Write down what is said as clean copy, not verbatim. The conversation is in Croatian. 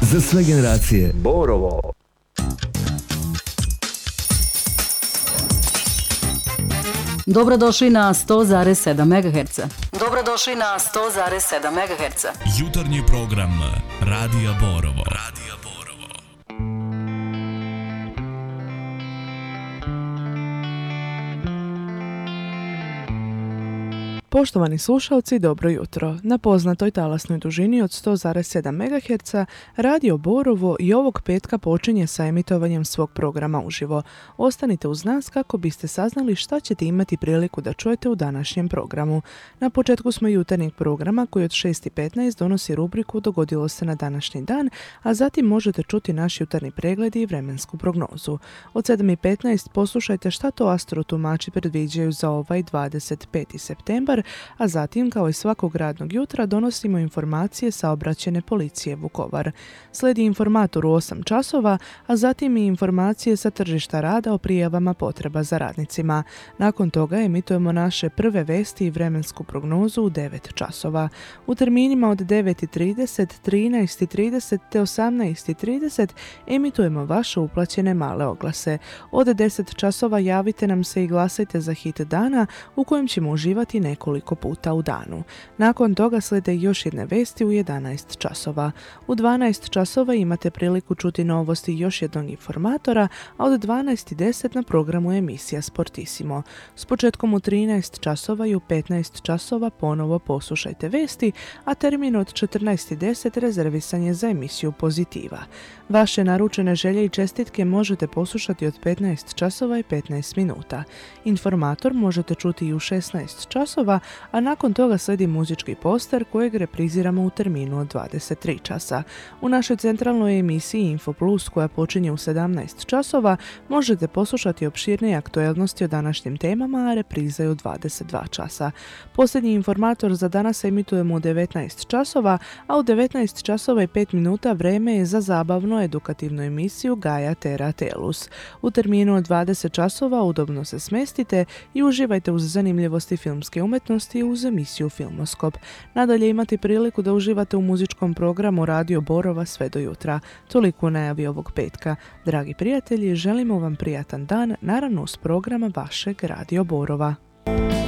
Za sve generacije. Borovo. Dobrodošli na 100,7 MHz. Dobrodošli na 100,7 MHz. Jutarnji program Radija Borovo. Poštovani slušalci, dobro jutro. Na poznatoj talasnoj dužini od 100,7 MHz Radio Borovo i ovog petka počinje sa emitovanjem svog programa uživo. Ostanite uz nas kako biste saznali šta ćete imati priliku da čujete u današnjem programu. Na početku smo jutarnjeg programa koji od 6:15 donosi rubriku Dogodilo se na današnji dan, a zatim možete čuti naš jutarnji pregled i vremensku prognozu. Od 7:15 poslušajte šta to astrotumači predviđaju za ovaj 25. septembar, a zatim, kao i svakog radnog jutra, donosimo informacije saobraćajne policije Vukovar. Slijedi informator u 8 časova, a zatim i informacije sa tržišta rada o prijavama potreba za radnicima. Nakon toga emitujemo naše prve vesti i vremensku prognozu u 9 časova. U terminima od 9:30, 13:30 te 18:30 emitujemo vaše uplaćene male oglase. Od 10 časova javite nam se i glasajte za hit dana u kojem ćemo uživati nekoliko puta u danu. Nakon toga slijede još jedne vesti u 11 časova. U 12 časova imate priliku čuti novosti još jednog informatora, a od 12:10 na programu emisija Sportissimo. S početkom u 13 časova i u 15 časova ponovo poslušajte vesti, a termin od 14:10 rezervisan je za emisiju Pozitiva. Vaše naručene želje i čestitke možete poslušati od 15 časova i 15 minuta. Informator možete čuti i u 16 časova, a nakon toga slijedi muzički poster kojeg repriziramo u terminu od 23 časa. U našoj centralnoj emisiji Info Plus koja počinje u 17 časova možete poslušati opširnije aktuelnosti o današnjim temama, a repriza je u 22 časa. Posljednji informator za danas emitujemo u 19 časova, a u 19 časova i 5 minuta vreme je za zabavno edukativnu emisiju Gaja Terra Telus. U terminu od 20 časova udobno se smestite i uživajte uz zanimljivosti filmske umetnosti uz emisiju Filmoskop. Nadalje imate priliku da uživate u muzičkom programu Radio Borova sve do jutra. Toliko u najavi ovog petka. Dragi prijatelji, želimo vam prijatan dan, naravno uz programa vašeg Radio Borova.